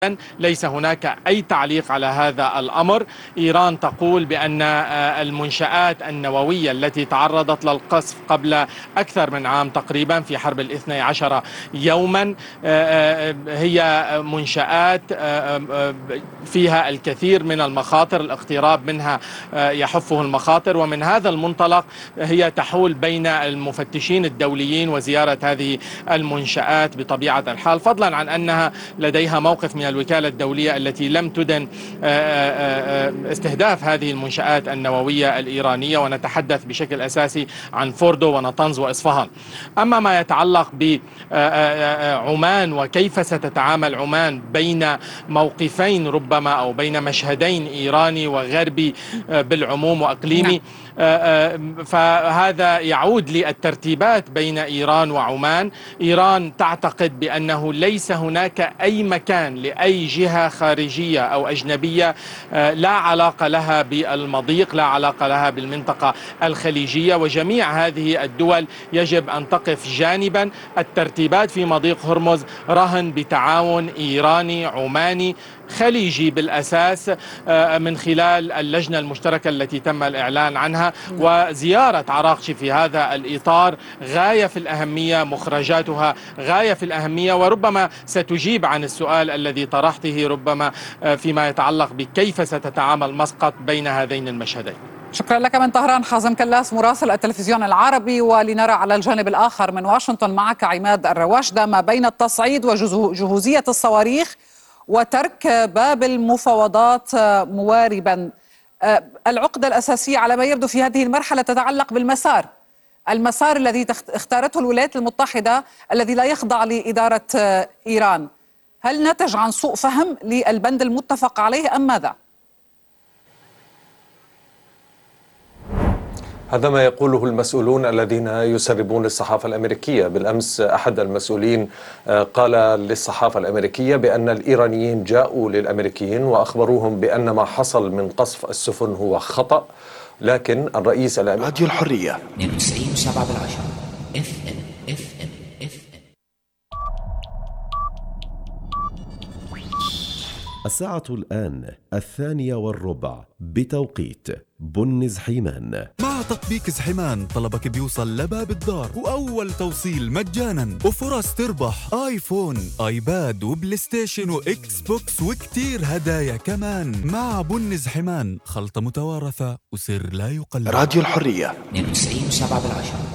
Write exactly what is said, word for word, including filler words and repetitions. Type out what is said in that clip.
ليس هناك أي تعليق على هذا الأمر. إيران تقول بأن المنشآت النووية التي تعرضت للقصف قبل أكثر من عام تقريبا في حرب الاثني عشر يوما هي منشآت فيها الكثير من المخاطر، الاقتراب منها يحفه المخاطر، ومن هذا المنطلق هي تحول بين المفتشين الدوليين وزيارة هذه المنشآت بطبيعة الحال، فضلا عن أنها لديها موقف من الوكالة الدولية التي لم تدن استهداف هذه المنشآت النووية الإيرانية، ونتحدث بشكل أساسي عن فوردو ونطنز وإصفهان. أما ما يتعلق بعمان وكيف ستتعامل عمان بين موقفين ربما أو بين مشهدين إيراني وغربي بالعموم وأقليمي، فهذا يعود للترتيبات بين إيران وعمان. إيران تعتقد بأنه ليس هناك أي مكان لأي جهة خارجية أو أجنبية لا علاقة لها بالمضيق، لا علاقة لها بالمنطقة الخليجية، وجميع هذه الدول يجب أن تقف جانبا. الترتيبات في مضيق هرمز رهن بتعاون إيراني عماني خليجي بالأساس من خلال اللجنة المشتركة التي تم الإعلان عنها، وزيارة عراقچي في هذا الإطار غاية في الأهمية، مخرجاتها غاية في الأهمية، وربما ستجيب عن السؤال الذي طرحته ربما فيما يتعلق بكيف ستتعامل مسقط بين هذين المشهدين. شكرا لك من طهران حازم كلاس مراسل التلفزيون العربي. ولنرى على الجانب الآخر من واشنطن معك عماد الرواشدة ما بين التصعيد وجهوزية الصواريخ وترك باب المفاوضات مواربا. العقدة الأساسية على ما يبدو في هذه المرحلة تتعلق بالمسار المسار الذي اختارته الولايات المتحدة الذي لا يخضع لإدارة إيران. هل نتج عن سوء فهم للبند المتفق عليه أم ماذا؟ هذا ما يقوله المسؤولون الذين يسربون للصحافة الأمريكية. بالأمس أحد المسؤولين قال للصحافة الأمريكية بأن الإيرانيين جاءوا للأمريكيين وأخبروهم بأن ما حصل من قصف السفن هو خطأ، لكن الرئيس الأمريكي راديو الحرية اثنين وتسعين وسبعة بالعشرة اف ام اف ام اف ام. الساعة الآن الثانية والربع بتوقيت بن زحيمان. مع تطبيق زحيمان طلبك بيوصل لباب الدار وأول توصيل مجانا وفرص تربح آيفون آيباد وبلاي ستيشن وإكس بوكس وكتير هدايا كمان. مع بن زحيمان خلطة متوارثة وسر لا يقل. راديو الحرية اثنين وتسعين وسبعة بالعشرة.